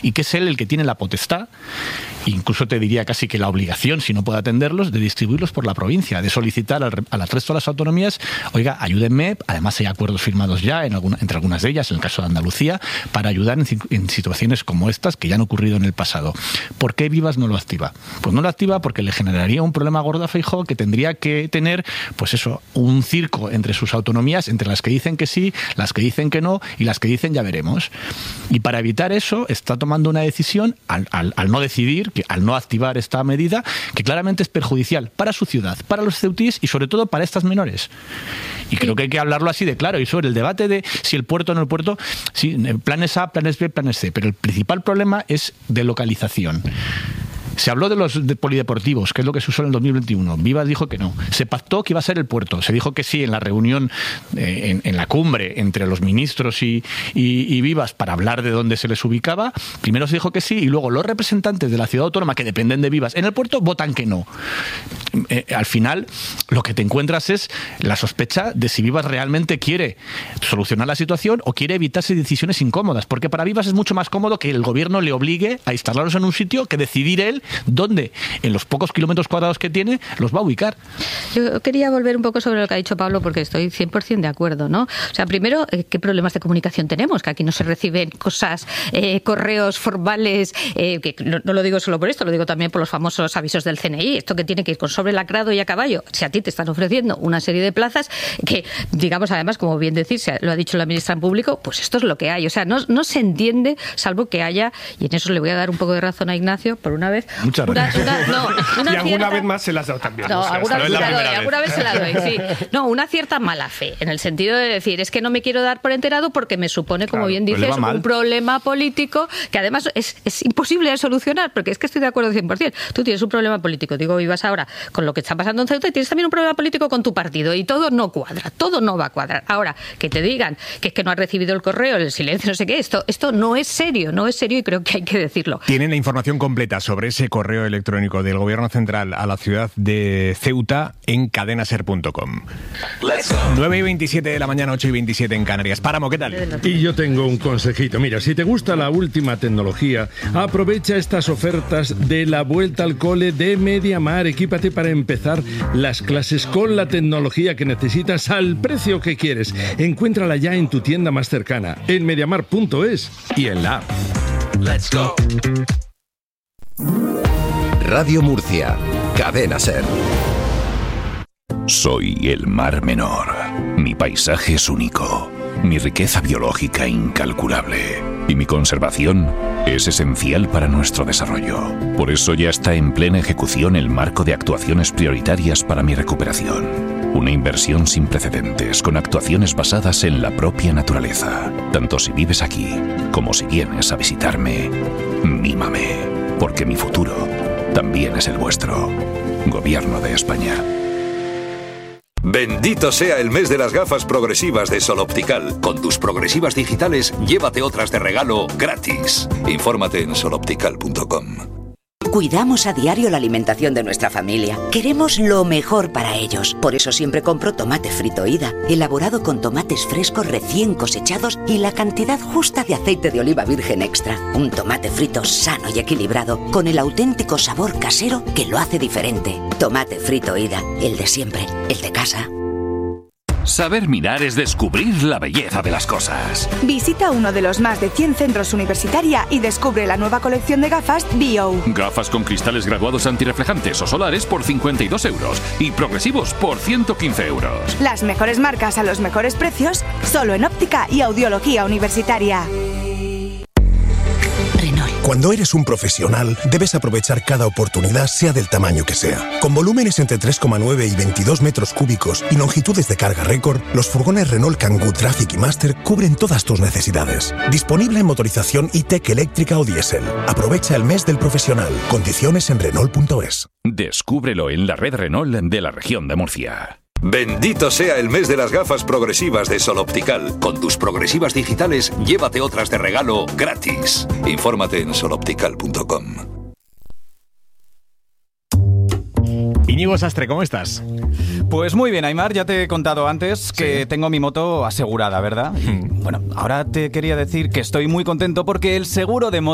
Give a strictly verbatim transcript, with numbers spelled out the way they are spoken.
y que es él el que tiene la potestad, incluso te diría casi que la obligación, si no puede atenderlos, de distribuirlos por la provincia, de solicitar al, al resto de las autonomías, oiga, ayúdenme, además hay acuerdos firmados ya en alguna, entre algunas de ellas, en el caso de Andalucía, para ayudar en, en situaciones como estas que ya han ocurrido en el pasado. ¿Por qué Vivas no lo activa? Pues no lo activa porque le generaría un problema gordo a Feijóo, que tendría que tener, pues eso, un circo entre sus autonomías, entre las que dicen que sí, las que dicen que no y las que dicen ya veremos. Y para evitar eso está tomando una decisión al, al, al no decidir, que, al no activar esta medida, que claramente es perjudicial para su ciudad, para los ceutíes y sobre todo para estas menores. Y creo que hay que hablarlo así de claro. Y sobre el debate de si el puerto o no el puerto, sí, planes A, planes B, planes C, pero el principal problema es de localización. Se habló de los de polideportivos, que es lo que se usó en el dos mil veintiuno. Vivas dijo que no. Se pactó que iba a ser el puerto. Se dijo que sí en la reunión, eh, en, en la cumbre entre los ministros y, y, y Vivas para hablar de dónde se les ubicaba. Primero se dijo que sí y luego los representantes de la ciudad autónoma que dependen de Vivas en el puerto votan que no. Eh, al final lo que te encuentras es la sospecha de si Vivas realmente quiere solucionar la situación o quiere evitarse decisiones incómodas. Porque para Vivas es mucho más cómodo que el gobierno le obligue a instalarlos en un sitio que decidir él dónde, en los pocos kilómetros cuadrados que tiene, los va a ubicar. Yo quería volver un poco sobre lo que ha dicho Pablo, porque estoy cien por ciento de acuerdo, ¿no? O sea, primero, ¿qué problemas de comunicación tenemos? Que aquí no se reciben cosas, eh, correos formales, eh, que no, no lo digo solo por esto, lo digo también por los famosos avisos del C N I, esto que tiene que ir con sobre lacrado y a caballo. Si a ti te están ofreciendo una serie de plazas que, digamos, además, como bien decís, lo ha dicho la ministra en público, pues esto es lo que hay. O sea, no, no se entiende, salvo que haya, y en eso le voy a dar un poco de razón a Ignacio, por una vez, Muchas una, gracias. una, no, una y alguna cierta... vez más se las ha dado también. No, o sea, alguna, no vez, es la la doy, primera alguna vez se la doy, sí. No, una cierta mala fe, en el sentido de decir, es que no me quiero dar por enterado porque me supone, como Claro, bien pues dices, un problema político que además es, es imposible de solucionar, porque es que estoy de acuerdo cien por ciento. Tú tienes un problema político, digo, Vivas ahora con lo que está pasando en Ceuta, y tienes también un problema político con tu partido, y todo no cuadra, todo no va a cuadrar. Ahora, que te digan que es que no has recibido el correo, el silencio, no sé qué, esto, esto no es serio, no es serio y creo que hay que decirlo. Tienen la información completa sobre ese correo electrónico del Gobierno Central a la ciudad de Ceuta en cadenaser punto com. nueve y veintisiete de la mañana, ocho y veintisiete en Canarias. Páramo, ¿qué tal? Y yo tengo un consejito. Mira, si te gusta la última tecnología, aprovecha estas ofertas de la vuelta al cole de MediaMar. Equípate para empezar las clases con la tecnología que necesitas al precio que quieres. Encuéntrala ya en tu tienda más cercana, en mediamar punto es y en la app. Let's go. Radio Murcia, Cadena Ser. Soy el Mar Menor. Mi paisaje es único, mi riqueza biológica incalculable y mi conservación es esencial para nuestro desarrollo. Por eso ya está en plena ejecución el marco de actuaciones prioritarias para mi recuperación. Una inversión sin precedentes, con actuaciones basadas en la propia naturaleza. Tanto si vives aquí como si vienes a visitarme, mímame, porque mi futuro también es el vuestro. Gobierno de España. Bendito sea el mes de las gafas progresivas de Sol Optical. Con tus progresivas digitales, llévate otras de regalo gratis. Infórmate en sol optical punto com. Cuidamos a diario la alimentación de nuestra familia. Queremos lo mejor para ellos. Por eso siempre compro tomate frito Ida, elaborado con tomates frescos recién cosechados y la cantidad justa de aceite de oliva virgen extra. Un tomate frito sano y equilibrado, con el auténtico sabor casero que lo hace diferente. Tomate frito Ida, el de siempre, el de casa. Saber mirar es descubrir la belleza de las cosas. Visita uno de los más de cien centros Universitaria y descubre la nueva colección de gafas B O. Gafas con cristales graduados antirreflejantes o solares por cincuenta y dos euros y progresivos por ciento quince euros. Las mejores marcas a los mejores precios, solo en Óptica y Audiología Universitaria. Cuando eres un profesional, debes aprovechar cada oportunidad, sea del tamaño que sea. Con volúmenes entre tres coma nueve y veintidós metros cúbicos y longitudes de carga récord, los furgones Renault Kangoo Traffic y Master cubren todas tus necesidades. Disponible en motorización E-Tech eléctrica o diésel. Aprovecha el mes del profesional. Condiciones en Renault punto es. Descúbrelo en la red Renault de la región de Murcia. Bendito sea el mes de las gafas progresivas de Sol Optical. Con tus progresivas digitales, llévate otras de regalo gratis. Infórmate en sol optical punto com. Íñigo Sastre, ¿cómo estás? Pues muy bien, Aimar, ya te he contado antes que sí. Tengo mi moto asegurada, ¿verdad? Y, bueno, ahora te quería decir que estoy muy contento porque el seguro de moto